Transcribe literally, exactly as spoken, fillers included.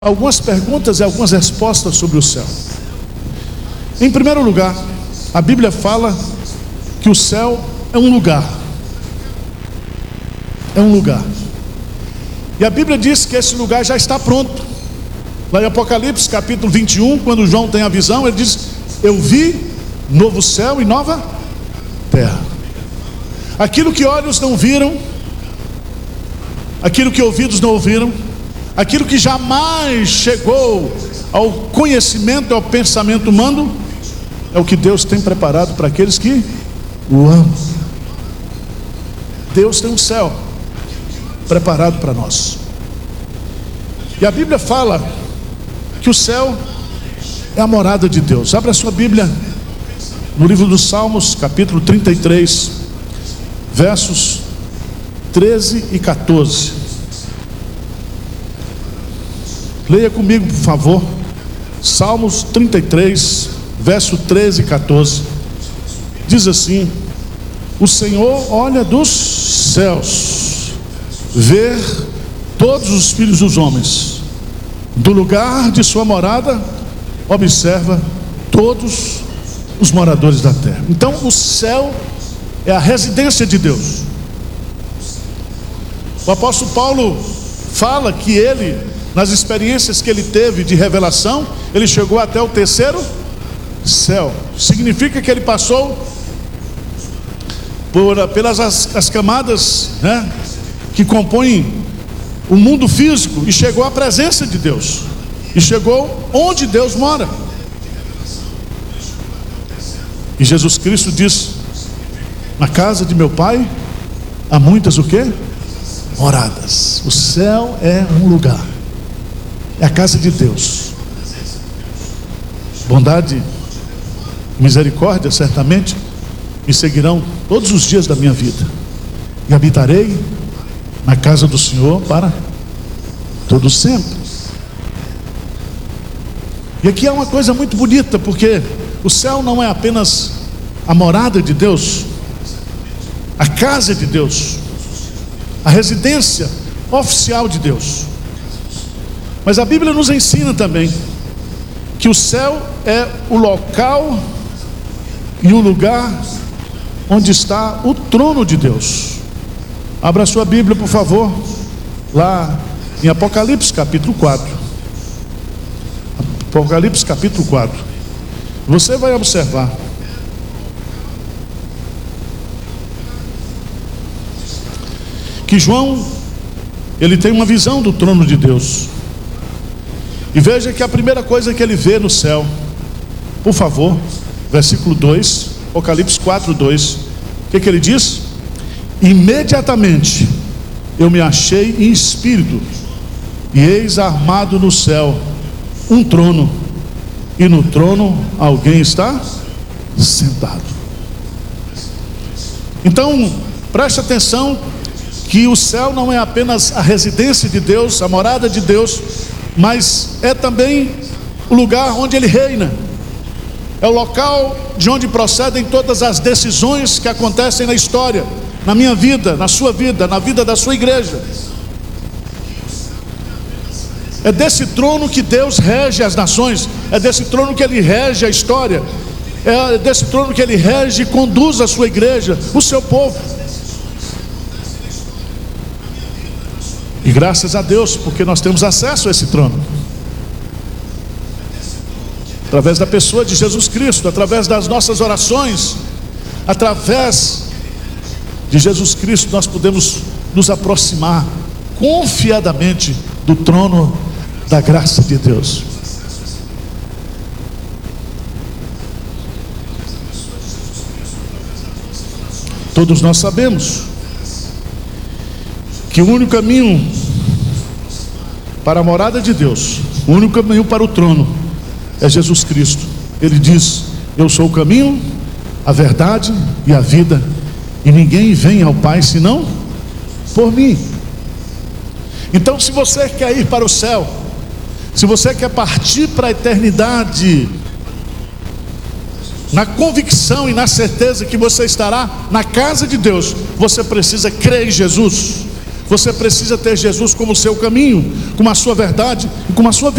Algumas perguntas e algumas respostas sobre o céu. Em primeiro lugar, a Bíblia fala que o céu é um lugar. É um lugar. E a Bíblia diz que esse lugar já está pronto. Lá em Apocalipse capítulo vinte e um, quando João tem a visão, ele diz: eu vi novo céu e nova terra. Aquilo que olhos não viram, aquilo que ouvidos não ouviram, aquilo que jamais chegou ao conhecimento, ao pensamento humano, é o que Deus tem preparado para aqueles que o amam. Deus tem um céu preparado para nós. E a Bíblia fala que o céu é a morada de Deus. Abra a sua Bíblia no livro dos Salmos, capítulo trinta e três, versos treze e quatorze. Leia comigo, por favor. Salmos trinta e três, verso treze e quatorze. Diz assim: o Senhor olha dos céus, ver todos os filhos dos homens, do lugar de sua morada observa todos os moradores da terra. Então o céu é a residência de Deus. O apóstolo Paulo fala que ele, nas experiências que ele teve de revelação, ele chegou até o terceiro céu. Significa que ele passou por, pelas as, as camadas, né, que compõem o mundo físico, e chegou à presença de Deus, e chegou onde Deus mora. E Jesus Cristo diz: na casa de meu Pai há muitas o quê? Moradas. O céu é um lugar, é a casa de Deus. Bondade e misericórdia certamente me seguirão todos os dias da minha vida, e habitarei na casa do Senhor para todo sempre. E aqui é uma coisa muito bonita, porque o céu não é apenas a morada de Deus, a casa de Deus, a residência oficial de Deus, mas a Bíblia nos ensina também que o céu é o local e o lugar onde está o trono de Deus. Abra sua Bíblia, por favor, lá em Apocalipse capítulo quatro. Apocalipse capítulo quatro. Você vai observar que João, ele tem uma visão do trono de Deus. E veja que a primeira coisa que ele vê no céu, por favor, versículo dois, Apocalipse quatro, dois. O que que ele diz? Imediatamente eu me achei em espírito, e eis armado no céu um trono, e no trono alguém está sentado. Então preste atenção que o céu não é apenas a residência de Deus, a morada de Deus, mas é também o lugar onde Ele reina. É o local de onde procedem todas as decisões que acontecem na história, na minha vida, na sua vida, na vida da sua igreja. É desse trono que Deus rege as nações, é desse trono que Ele rege a história, é desse trono que Ele rege e conduz a sua igreja, o seu povo. E graças a Deus, porque nós temos acesso a esse trono, através da pessoa de Jesus Cristo, através das nossas orações, através de Jesus Cristo, nós podemos nos aproximar confiadamente do trono da graça de Deus. Todos nós sabemos que o único caminho para a morada de Deus, o único caminho para o trono é Jesus Cristo. Ele diz: eu sou o caminho, a verdade e a vida, e ninguém vem ao Pai senão por mim. Então, se você quer ir para o céu, se você quer partir para a eternidade, na convicção e na certeza que você estará na casa de Deus, você precisa crer em Jesus. Você precisa ter Jesus como seu caminho, como a sua verdade e como a sua vida.